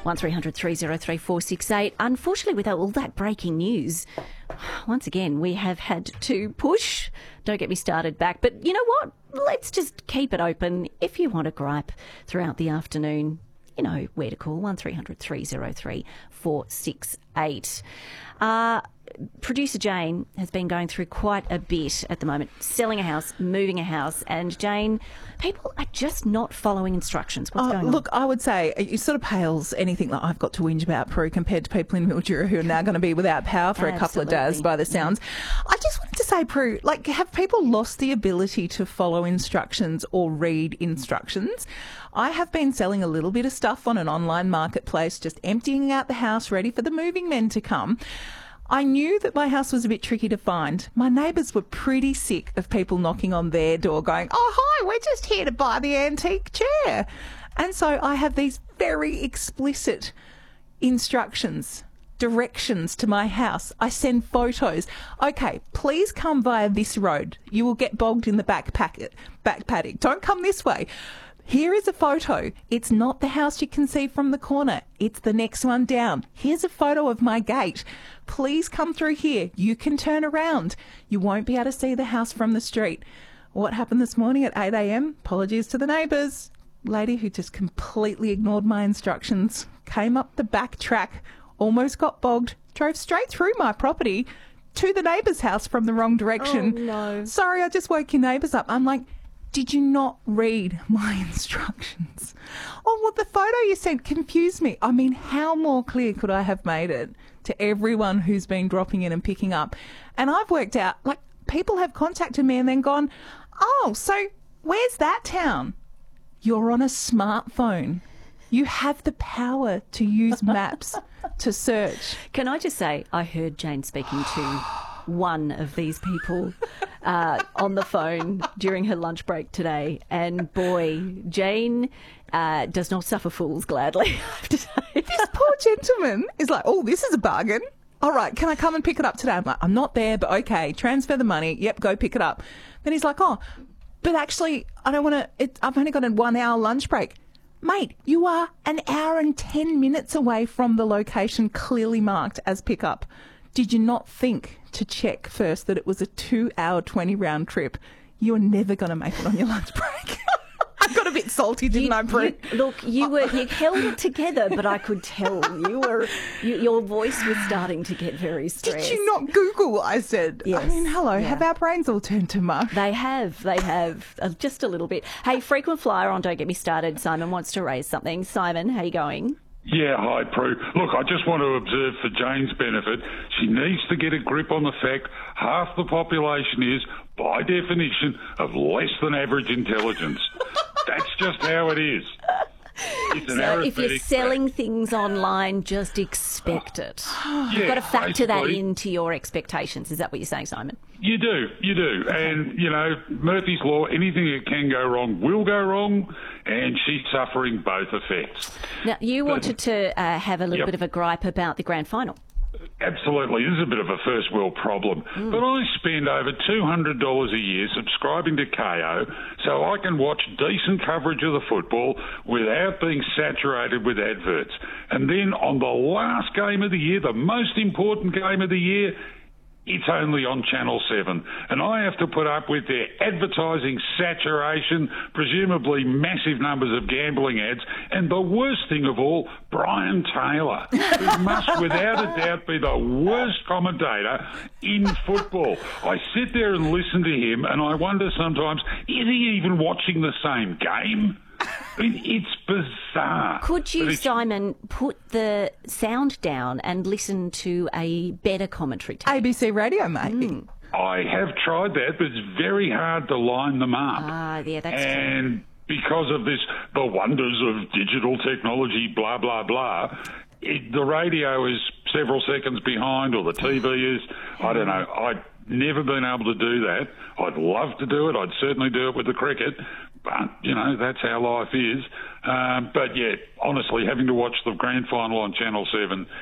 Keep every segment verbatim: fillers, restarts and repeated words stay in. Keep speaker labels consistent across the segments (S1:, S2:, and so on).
S1: one three hundred three oh three four six eight. Unfortunately, with all that breaking news, once again, we have had to push Don't Get Me Started back. But you know what? Let's just keep it open. If you want to gripe throughout the afternoon, you know where to call, one three hundred three oh three four six eight. Uh, producer Jane has been going through quite a bit at the moment, selling a house, moving a house, and Jane, people are just not following instructions. What's
S2: Oh,
S1: going on?
S2: look, I would say it sort of pales anything that I've got to whinge about, Prue, compared to people in Mildura who are now going to be without power for a couple of days by the sounds. I just wanted to say, Prue, like, have people lost the ability to follow instructions or read instructions? I have been selling a little bit of stuff on an online marketplace, just emptying out the house, ready for the moving men to come. I knew that my house was a bit tricky to find. My neighbours were pretty sick of people knocking on their door going, "Oh, hi, we're just here to buy the antique chair." And so I have these very explicit instructions, directions to my house. I send photos. Okay, please come via this road. You will get bogged in the back packet, back paddock. Don't come this way. Here is a photo. It's not the house you can see from the corner. It's the next one down. Here's a photo of my gate. Please come through here. You can turn around. You won't be able to see the house from the street. What happened this morning at eight a.m? Apologies to the neighbours. Lady who just completely ignored my instructions, came up the back track, almost got bogged, drove straight through my property to the neighbour's house from the wrong direction.
S1: Oh, no.
S2: Sorry, I just woke your neighbours up. I'm like, did you not read my instructions? Oh, well, the photo you sent confused me. I mean, how more clear could I have made it to everyone who's been dropping in and picking up? And I've worked out, like, people have contacted me and then gone, "Oh, so where's that town?" You're on a smartphone. You have the power to use maps to search.
S1: Can I just say, I heard Jane speaking to one of these people uh, on the phone during her lunch break today, and boy, Jane uh, does not suffer fools gladly, I have to say.
S2: This poor gentleman is like, "Oh, this is a bargain. All right, can I come and pick it up today?" I'm like, "I'm not there, but okay, transfer the money. Yep, go pick it up." Then he's like, "Oh, but actually, I don't want to, I've only got a one hour lunch break." Mate, you are an hour and ten minutes away from the location clearly marked as pickup. Did you not think to check first that it was a two hour, twenty round trip? You're never going to make it on your lunch break. I got a bit salty, didn't
S1: You-
S2: I, Prue?
S1: you- Look, you were you held it together, but I could tell you were you, your voice was starting to get very stressed.
S2: Did you not Google? I said. I
S1: Yes,
S2: mean, hello,
S1: yeah.
S2: have our brains all turned to mush?
S1: They have, they have, uh, just a little bit. Hey, frequent flyer on Don't Get Me Started. Simon wants to raise something. Simon, how you going?
S3: Yeah, hi, Prue. Look, I just want to observe for Jane's benefit, she needs to get a grip on the fact half the population is, by definition, of less than average intelligence. That's just how it is. It's an
S1: So if you're
S3: arithmetic
S1: selling things online, just expect it.
S3: fact.
S1: You've
S3: Yeah,
S1: got to factor that
S3: basically.
S1: into your expectations. Is that what you're saying, Simon?
S3: You do, you do. And, you know, Murphy's Law, anything that can go wrong will go wrong, and she's suffering both effects.
S1: Now, you wanted to uh, have a little
S3: Yep.
S1: bit of a gripe about the grand final.
S3: Absolutely. This is a bit of a first world problem. But I spend over two hundred dollars a year subscribing to K O so I can watch decent coverage of the football without being saturated with adverts. And then on the last game of the year, the most important game of the year, it's only on Channel seven. And I have to put up with their advertising saturation, presumably massive numbers of gambling ads, and the worst thing of all, Brian Taylor, who must without a doubt be the worst commentator in football. I sit there and listen to him, and I wonder sometimes, is he even watching the same game? I mean, it's bizarre.
S1: Could you,
S3: But it's-
S1: Simon, put the sound down and listen to a better commentary tape?
S2: A B C Radio, maybe.
S3: I have tried that, but it's very hard to line them up.
S1: Ah, yeah, that's true.
S3: And because of this, the wonders of digital technology, blah, blah, blah, it, the radio is several seconds behind, or the T V is. I don't know. I've never been able to do that. I'd love to do it. I'd certainly do it with the cricket. But, you know, that's how life is. Um, but, yeah, honestly, having to watch the grand final on Channel seven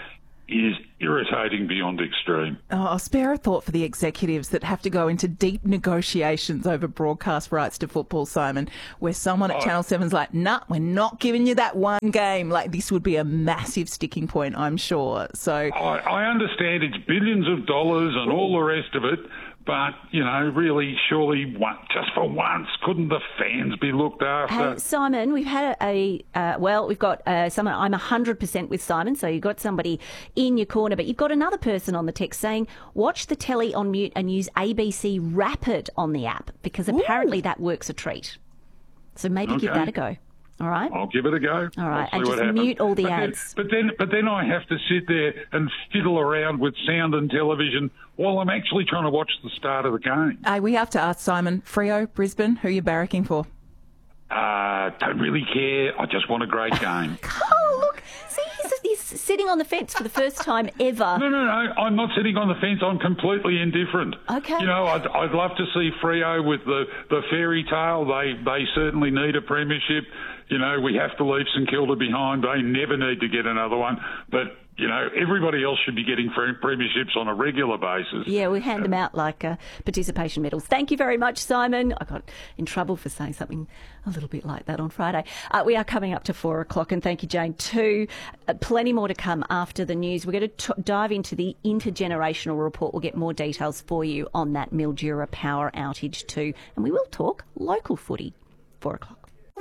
S3: is irritating beyond extreme.
S2: Oh, spare a thought for the executives that have to go into deep negotiations over broadcast rights to football, Simon, where someone at oh. Channel seven's like, nah, we're not giving you that one game. Like, this would be a massive sticking point, I'm sure. So
S3: I, I understand it's billions of dollars and all the rest of it, but, you know, really, surely, one, just for once, couldn't the fans be looked after?
S1: Hey, Simon, we've had a, uh, well, we've got uh, someone, I'm one hundred percent with Simon, so you've got somebody in your corner, but you've got another person on the text saying, watch the telly on mute and use A B C Rapid on the app, because apparently Ooh. that works a treat. So maybe okay. give that a go. All right.
S3: I'll give it a go.
S1: All right, and just mute all the
S3: but
S1: ads.
S3: Then, but then, but then I have to sit there and fiddle around with sound and television while I'm actually trying to watch the start of the game.
S2: Hey, we have to ask Simon, Freo, Brisbane, who are you barracking for?
S3: Uh, don't really care. I just want a great game.
S1: Oh, look. See, he's, he's sitting on the fence for the first time ever.
S3: No, no, no. I'm not sitting on the fence. I'm completely indifferent.
S1: Okay.
S3: You know, I'd, I'd love to see Freo with the, the fairy tale. They, they certainly need a premiership. You know, we have to leave St Kilda behind. They never need to get another one. But, you know, everybody else should be getting premierships on a regular basis.
S1: Yeah, we hand them out like uh, participation medals. Thank you very much, Simon. I got in trouble for saying something a little bit like that on Friday. Uh, we are coming up to four o'clock, and thank you, Jane, too. Uh, plenty more to come after the news. We're going to t- dive into the intergenerational report. We'll get more details for you on that Mildura power outage too. And we will talk local footy. Four o'clock.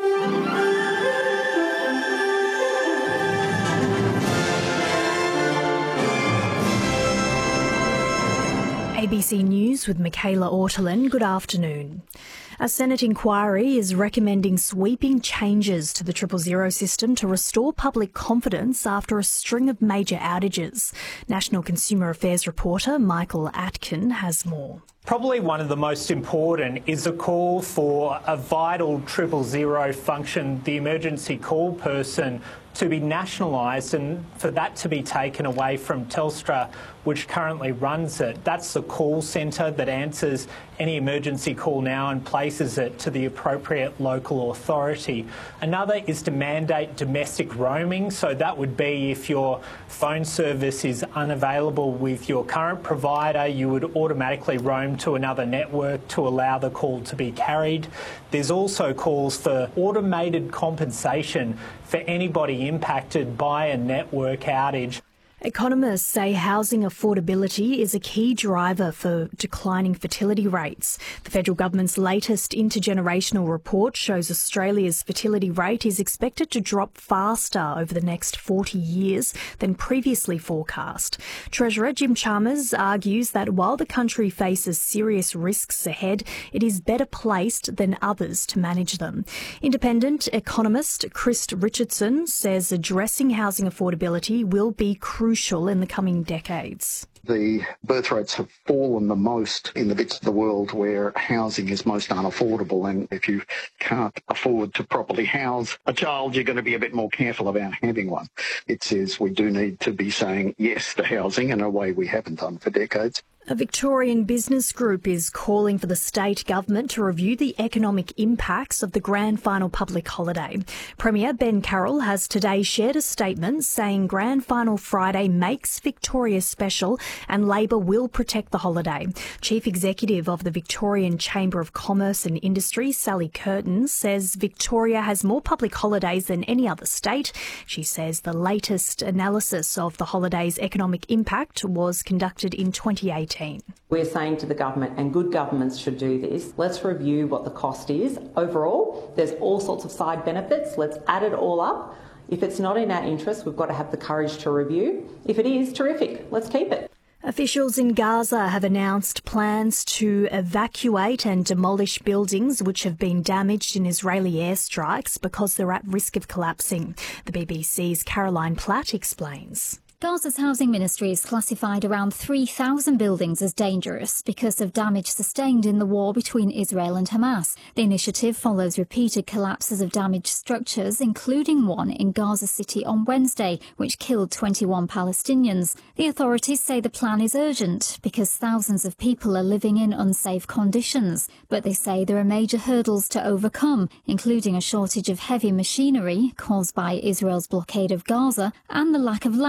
S4: A B C News with Michaela Ortolin. Good afternoon. A Senate inquiry is recommending sweeping changes to the triple zero system to restore public confidence after a string of major outages. National Consumer Affairs reporter Michael Atkin has more.
S5: Probably one of the most important is a call for a vital triple zero function, the emergency call person, to be nationalised and for that to be taken away from Telstra, which currently runs it. That's the call centre that answers any emergency call now and places it to the appropriate local authority. Another is to mandate domestic roaming, so that would be if your phone service is unavailable with your current provider, you would automatically roam to another network to allow the call to be carried. There's also calls for automated compensation for anybody impacted by a network outage.
S4: Economists say housing affordability is a key driver for declining fertility rates. The federal government's latest intergenerational report shows Australia's fertility rate is expected to drop faster over the next forty years than previously forecast. Treasurer Jim Chalmers argues that while the country faces serious risks ahead, it is better placed than others to manage them. Independent economist Chris Richardson says addressing housing affordability will be crucial crucial in the coming decades.
S6: The birth rates have fallen the most in the bits of the world where housing is most unaffordable, and if you can't afford to properly house a child, you're going to be a bit more careful about having one. It says we do need to be saying yes to housing in a way we haven't done for decades.
S4: A Victorian business group is calling for the state government to review the economic impacts of the grand final public holiday. Premier Ben Carroll has today shared a statement saying Grand Final Friday makes Victoria special and Labor will protect the holiday. Chief Executive of the Victorian Chamber of Commerce and Industry, Sally Curtin, says Victoria has more public holidays than any other state. She says the latest analysis of the holiday's economic impact was conducted in twenty eighteen.
S7: We're saying to the government, and good governments should do this, let's review what the cost is. Overall, there's all sorts of side benefits. Let's add it all up. If it's not in our interest, we've got to have the courage to review. If it is, terrific. Let's keep it.
S4: Officials in Gaza have announced plans to evacuate and demolish buildings which have been damaged in Israeli airstrikes because they're at risk of collapsing. The B B C's Caroline Platt explains.
S8: Gaza's housing ministry has classified around three thousand buildings as dangerous because of damage sustained in the war between Israel and Hamas. The initiative follows repeated collapses of damaged structures, including one in Gaza City on Wednesday, which killed twenty-one Palestinians. The authorities say the plan is urgent because thousands of people are living in unsafe conditions, but they say there are major hurdles to overcome, including a shortage of heavy machinery caused by Israel's blockade of Gaza and the lack of land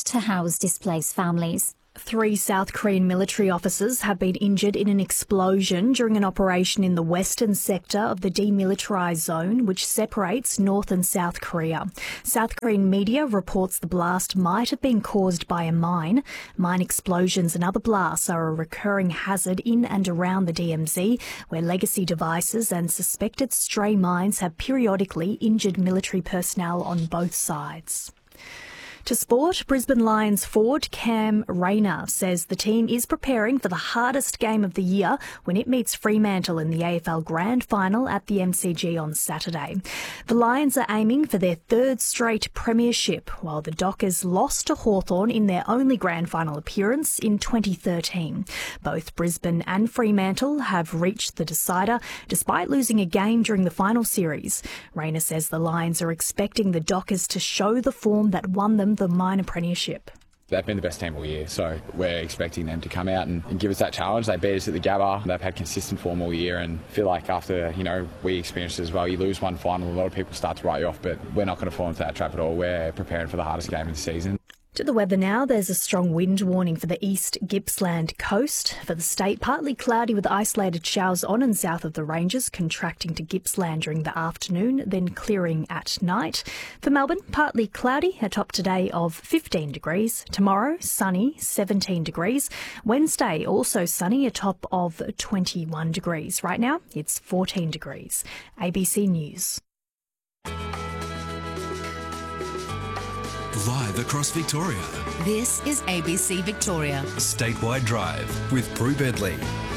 S8: to house displaced families.
S4: Three South Korean military officers have been injured in an explosion during an operation in the western sector of the demilitarised zone, which separates North and South Korea. South Korean media reports the blast might have been caused by a mine. Mine explosions and other blasts are a recurring hazard in and around the D M Z, where legacy devices and suspected stray mines have periodically injured military personnel on both sides. To sport, Brisbane Lions forward Cam Rayner says the team is preparing for the hardest game of the year when it meets Fremantle in the A F L Grand Final at the M C G on Saturday. The Lions are aiming for their third straight premiership, while the Dockers lost to Hawthorn in their only Grand Final appearance in twenty thirteen. Both Brisbane and Fremantle have reached the decider, despite losing a game during the final series. Rayner says the Lions are expecting the Dockers to show the form that won them the minor premiership.
S9: They've been the best team all year, so we're expecting them to come out and, and give us that challenge. They beat us at the Gabba. They've had consistent form all year, and feel like after, you know, we experienced it as well, you lose one final, a lot of people start to write you off, but we're not going to fall into that trap at all. We're preparing for the hardest game of the season.
S4: To the weather now, there's a strong wind warning for the East Gippsland coast. For the state, partly cloudy with isolated showers on and south of the ranges, contracting to Gippsland during the afternoon, then clearing at night. For Melbourne, partly cloudy, a top today of fifteen degrees. Tomorrow, sunny, seventeen degrees. Wednesday, also sunny, a top of twenty-one degrees. Right now, it's fourteen degrees. A B C News.
S10: Live across Victoria.
S11: This is A B C Victoria.
S10: Statewide Drive with Prue Bedley.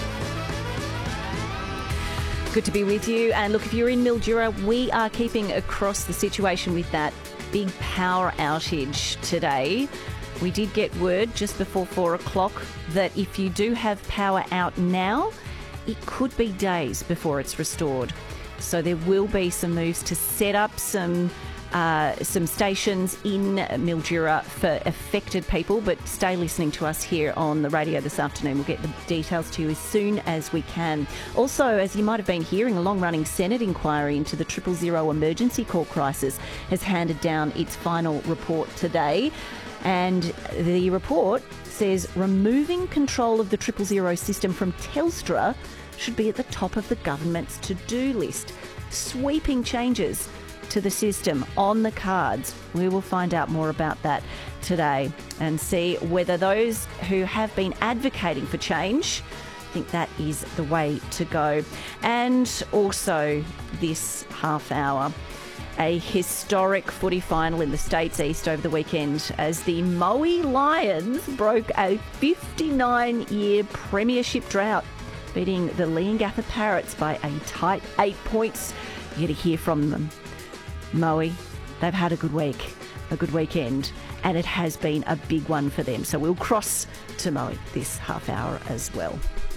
S1: Good to be with you. And look, if you're in Mildura, we are keeping across the situation with that big power outage today. We did get word just before four o'clock that if you do have power out now, it could be days before it's restored. So there will be some moves to set up some Uh, some stations in Mildura for affected people, but stay listening to us here on the radio this afternoon. We'll get the details to you as soon as we can. Also, as you might have been hearing, a long-running Senate inquiry into the triple zero emergency call crisis has handed down its final report today. And the report says removing control of the triple zero system from Telstra should be at the top of the government's to-do list. Sweeping changes to the system on the cards. We will find out more about that today and see whether those who have been advocating for change think that is the way to go. And also this half hour, a historic footy final in the States East over the weekend as the Moe Lions broke a fifty-nine year premiership drought, beating the Leongatha Parrots by a tight eight points. You're going to hear from them. Moe, they've had a good week, a good weekend, and it has been a big one for them. So we'll cross to Moe this half hour as well.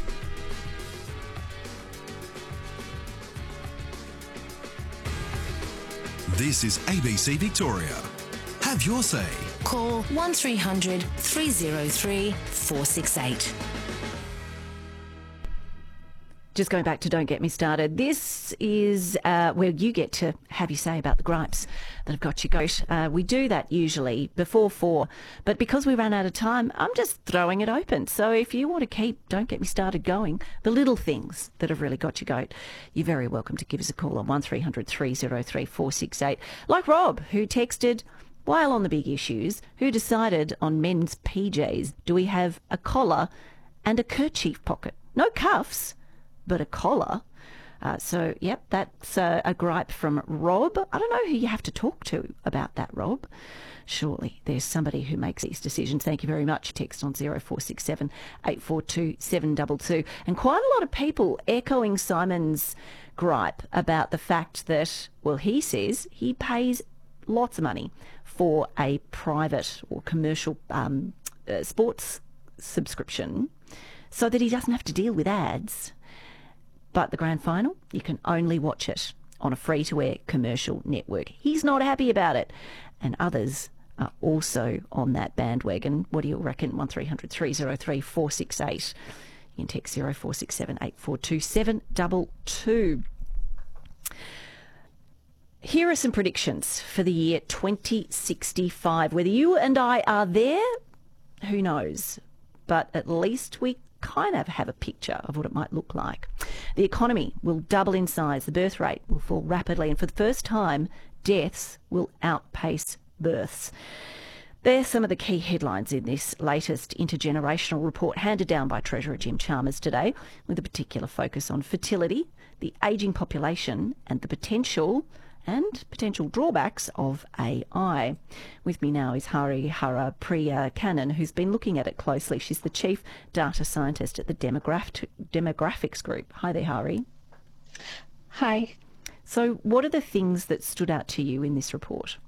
S10: This is A B C Victoria. Have your say.
S11: Call one three hundred three oh three four six eight.
S1: Just going back to Don't Get Me Started, this is uh, where you get to have your say about the gripes that have got you goat. Uh, we do that usually before four, but because we ran out of time, I'm just throwing it open. So if you want to keep Don't Get Me Started going, the little things that have really got you goat, you're very welcome to give us a call on one three hundred three oh three four six eight. Like Rob, who texted, while on the big issues, who decided on men's P Js, do we have a collar and a kerchief pocket? No cuffs, but a collar. Uh, so, yep, that's uh, a gripe from Rob. I don't know who you have to talk to about that, Rob. Surely there's somebody who makes these decisions. Thank you very much. Text on zero four six seven eight four two seven two two. And quite a lot of people echoing Simon's gripe about the fact that, well, he says he pays lots of money for a private or commercial um, uh, sports subscription so that he doesn't have to deal with ads. But the grand final, you can only watch it on a free-to-air commercial network. He's not happy about it. And others are also on that bandwagon. What do you reckon? one three hundred three oh three four six eight. You can text zero four six seven eight four two seven two two. Here are some predictions for the year twenty sixty-five. Whether you and I are there, who knows? But at least we kind of have a picture of what it might look like. The economy will double in size, the birth rate will fall rapidly, and for the first time, deaths will outpace births. They're some of the key headlines in this latest intergenerational report handed down by Treasurer Jim Chalmers today, with a particular focus on fertility, the ageing population, and the potential and potential drawbacks of A I. With me now is Hari Harapriya Kannan, who's been looking at it closely. She's the Chief Data Scientist at the Demograph- Demographics Group. Hi there, Hari.
S12: Hi.
S1: So what are the things that stood out to you in this report?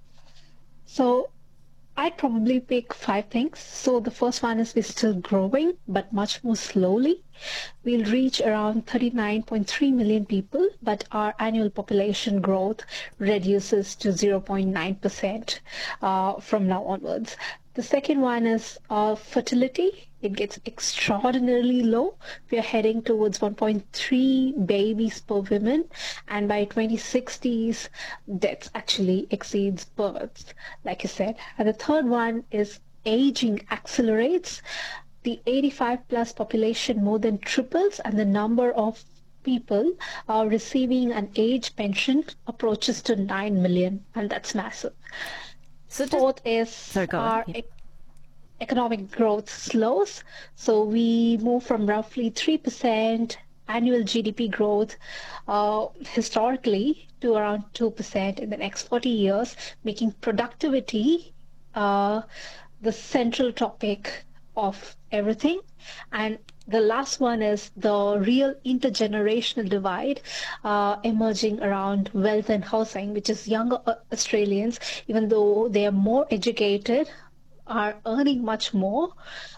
S12: So I'd probably pick five things. So the first one is we're still growing, but much more slowly. We'll reach around thirty-nine point three million people, but our annual population growth reduces to zero point nine percent uh, from now onwards. The second one is uh, fertility. It gets extraordinarily low. We are heading towards one point three babies per woman, and by twenty sixties, deaths actually exceeds births, like you said. And the third one is aging accelerates. The eighty-five plus population more than triples, and the number of people uh, receiving an age pension approaches to nine million, and that's massive. So Fourth is
S1: Sorry, go
S12: our
S1: on. Yeah.
S12: e- economic growth slows. So we move from roughly three percent annual G D P growth uh, historically to around two percent in the next forty years, making productivity uh, the central topic of everything. And the last one is the real intergenerational divide uh, emerging around wealth and housing, which is younger Australians, even though they are more educated, are earning much more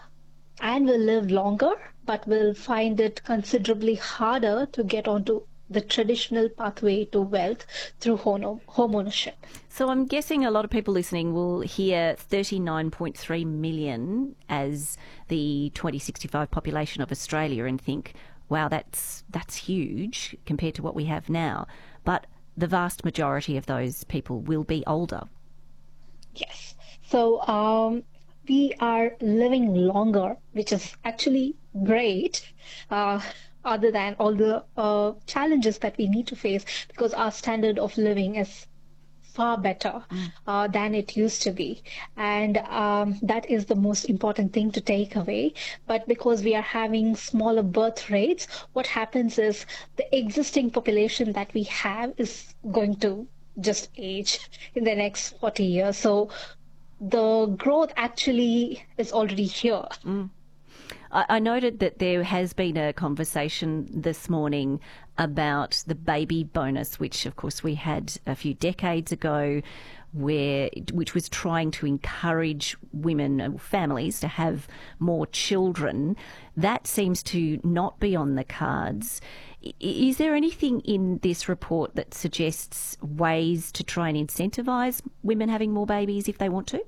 S12: and will live longer, but will find it considerably harder to get onto the traditional pathway to wealth through home ownership.
S1: So I'm guessing a lot of people listening will hear thirty-nine point three million as the twenty sixty-five population of Australia and think, wow, that's that's huge compared to what we have now. But the vast majority of those people will be older.
S12: Yes. So um, we are living longer, which is actually great. Uh, other than all the uh, challenges that we need to face, because our standard of living is far better mm. uh, than it used to be. And um, that is the most important thing to take away. But because we are having smaller birth rates, what happens is the existing population that we have is going to just age in the next forty years. So the growth actually is already here.
S1: Mm. I noted that there has been a conversation this morning about the baby bonus, which of course we had a few decades ago, where which was trying to encourage women and families to have more children. That seems to not be on the cards. Is there anything in this report that suggests ways to try and incentivise women having more babies if they want to?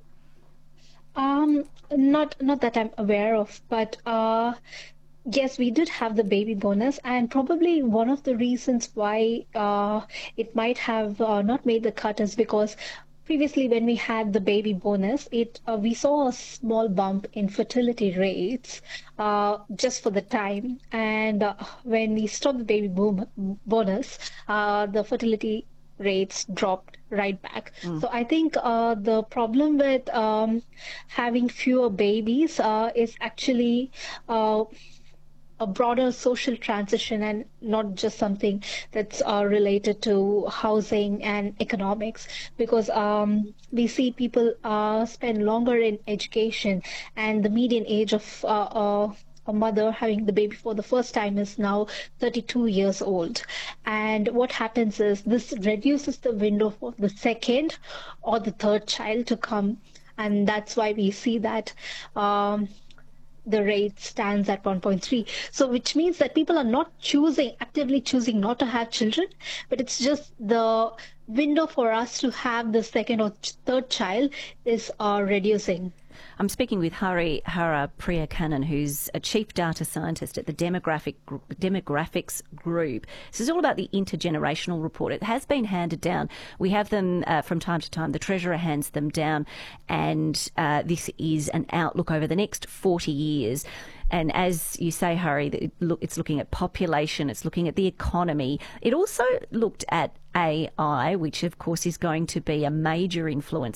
S12: Um, not not that I'm aware of, but uh, yes, we did have the baby bonus, and probably one of the reasons why uh, it might have uh, not made the cut is because previously when we had the baby bonus, it uh, we saw a small bump in fertility rates uh, just for the time, and uh, when we stopped the baby boom bonus, uh, the fertility rates dropped right back. Mm. So I think uh, the problem with um, having fewer babies uh, is actually uh, a broader social transition and not just something that's uh, related to housing and economics, because um, we see people uh, spend longer in education, and the median age of uh, uh, a mother having the baby for the first time is now thirty-two years old. And what happens is this reduces the window for the second or the third child to come. And that's why we see that um, the rate stands at one point three. So which means that people are not choosing, actively choosing not to have children, but it's just the window for us to have the second or third child is uh, reducing.
S1: I'm speaking with Hari Hara Priyakannan, who's a chief data scientist at the Demographic Demographics Group. This is all about the intergenerational report. It has been handed down. We have them uh, from time to time. The Treasurer hands them down, and uh, this is an outlook over the next forty years. And as you say, Hari, it's looking at population, it's looking at the economy. It also looked at A I, which of course is going to be a major influence